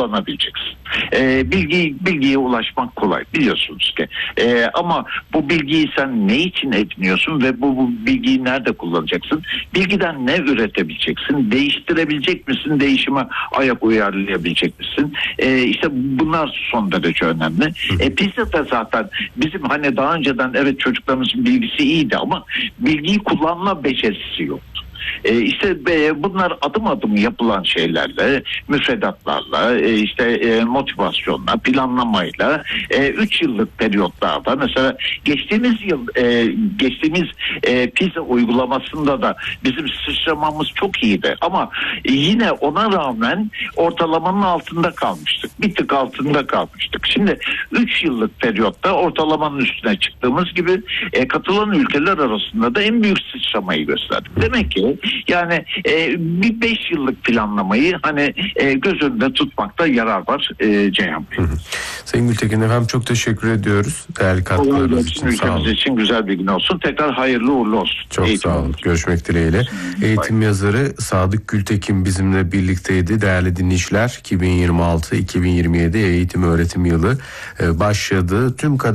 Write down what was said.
kullanabileceksin. Bilgiye ulaşmak kolay biliyorsunuz ki. Ama bu bilgiyi sen ne için ediniyorsun ve bu bilgiyi nerede kullanacaksın? Bilgiden ne üretebileceksin? Değiştirebilecek misin? Değişime ayak uyarlayabilecek misin? İşte bunlar son derece önemli. PISA da zaten bizim hani daha önceden evet çocuklarımızın bilgisi iyiydi ama bilgiyi kullanma becerisi yoktu. İşte bunlar adım adım yapılan şeylerle, müfredatlarla, motivasyonla, planlamayla 3 yıllık periyotlarda mesela geçtiğimiz PISA uygulamasında da bizim sıçramamız çok iyiydi ama yine ona rağmen ortalamanın altında kalmıştık. Bir tık altında kalmıştık. Şimdi 3 yıllık periyotta ortalamanın üstüne çıktığımız gibi katılan ülkeler arasında da en büyük sıçramayı gösterdik. Demek ki yani bir 5 yıllık planlamayı göz önünde tutmakta yarar var Ceyhan Bey. Sayın Gültekin efendim çok teşekkür ediyoruz. Değerli katkılarınız için sağ olun. Ülkemiz için güzel bir gün olsun. Tekrar hayırlı uğurlu olsun. Çok sağ olun. Görüşmek dileğiyle. Eğitim yazarı Sadık Gültekin bizimle birlikteydi. Değerli dinleyiciler 2026-2027 eğitim öğretim yılı başladı. Tüm